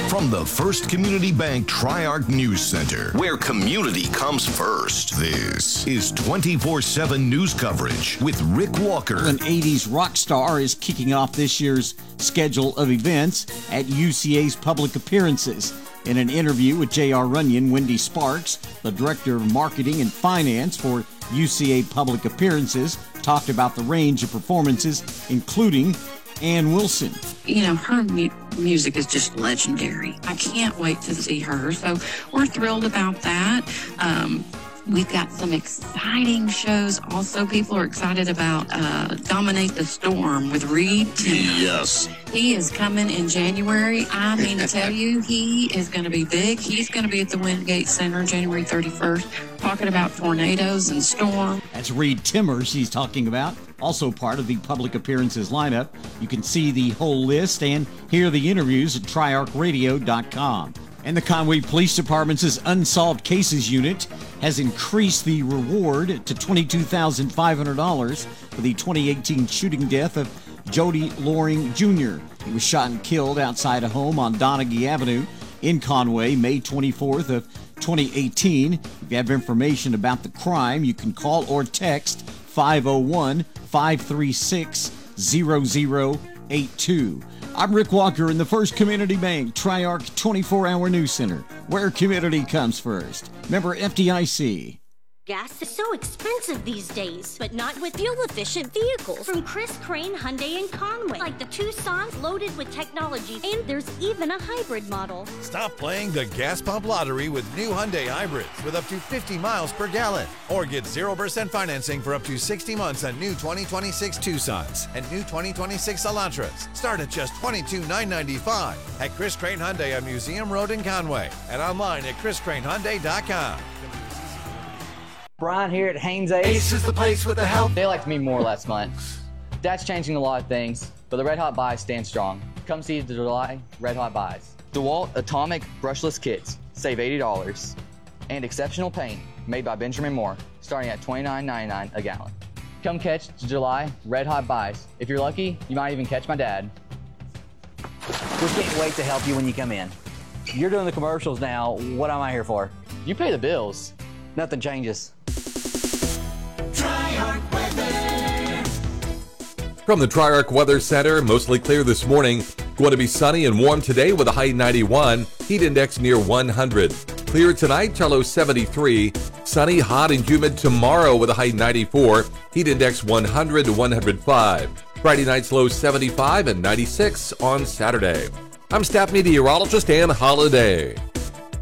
From the First Community Bank Tri-Arc News Center, where community comes first, this is 24/7 news coverage with Rick Walker. An 80s rock star is kicking off this year's schedule of events at UCA's public appearances. In an interview with J.R. Runyon, Wendy Sparks, the Director of Marketing and Finance for UCA Public Appearances, talked about the range of performances, including Ann Wilson. You know, her music is just legendary. I can't wait to see her. So we're thrilled about that. We've got some exciting shows. Also, people are excited about Dominate the Storm with Reed Timmer. Yes. He is coming in January. I mean to tell you, he is going to be big. He's going to be at the Wingate Center January 31st, talking about tornadoes and storm. That's Reed Timmer she's talking about, also part of the public appearances lineup. You can see the whole list and hear the interviews at triarcradio.com. And the Conway Police Department's Unsolved Cases Unit has increased the reward to $22,500 for the 2018 shooting death of Jody Loring Jr. He was shot and killed outside a home on Donaghy Avenue in Conway, May 24th of 2018. If you have information about the crime, you can call or text 501-536-0082. I'm Rick Walker in the First Community Bank Tri-Arc 24-hour news center, where community comes first. Member FDIC. Gas is so expensive these days, but not with fuel-efficient vehicles. From Chris Crane Hyundai in Conway, like the Tucson's loaded with technology, and there's even a hybrid model. Stop playing the gas pump lottery with new Hyundai hybrids with up to 50 miles per gallon. Or get 0% financing for up to 60 months on new 2026 Tucsons and new 2026 Elantras. Start at just $22,995 at Chris Crane Hyundai on Museum Road in Conway and online at chriscranehyundai.com. Brian here at Haynes Ace. Ace is the place with the help. They liked me more last month. That's changing a lot of things, but the Red Hot Buys stand strong. Come see the July Red Hot Buys. DeWalt Atomic Brushless Kits. Save $80. And exceptional paint made by Benjamin Moore, starting at $29.99 a gallon. Come catch the July Red Hot Buys. If you're lucky, you might even catch my dad. We can't wait to help you when you come in. You're doing the commercials now. What am I here for? You pay the bills. Nothing changes. From the Tri-Arc Weather Center, mostly clear this morning. Going to be sunny and warm today with a high 91, heat index near 100. Clear tonight, low 73. Sunny, hot, and humid tomorrow with a high 94, heat index 100 to 105. Friday night's low 75 and 96 on Saturday. I'm staff meteorologist Ann Holiday.